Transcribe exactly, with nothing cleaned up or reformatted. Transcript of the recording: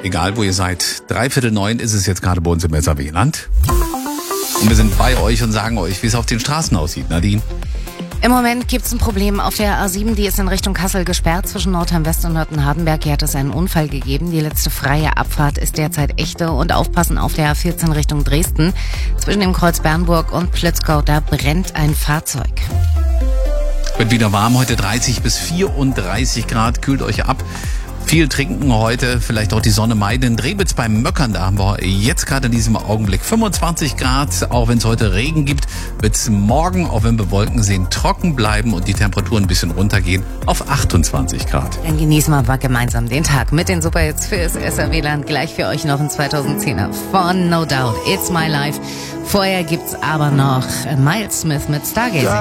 Egal, wo ihr seid. Dreiviertel neun ist es jetzt gerade bei uns im S A W-Land. Und wir sind bei euch und sagen euch, wie es auf den Straßen aussieht. Nadine? Im Moment gibt es ein Problem auf der A sieben, die ist in Richtung Kassel gesperrt. Zwischen Nordheim West und Nörten-Hardenberg. Hier hat es einen Unfall gegeben. Die letzte freie Abfahrt ist derzeit echte. Und aufpassen auf der A vierzehn Richtung Dresden. Zwischen dem Kreuz Bernburg und Plötzgau, da brennt ein Fahrzeug. Wird wieder warm, heute dreißig bis vierunddreißig Grad, kühlt euch ab. Viel trinken heute, vielleicht auch die Sonne meiden. In Drebitz beim Möckern, da haben wir jetzt gerade in diesem Augenblick fünfundzwanzig Grad. Auch wenn es heute Regen gibt, wird es morgen, auch wenn wir Wolken sehen, trocken bleiben und die Temperaturen ein bisschen runtergehen auf achtundzwanzig Grad. Dann genießen wir mal gemeinsam den Tag mit den Superhits fürs S A W-Land. Gleich für euch noch ein zweitausendzehner von No Doubt, It's My Life. Vorher gibt's aber noch Miles Smith mit Stargazing.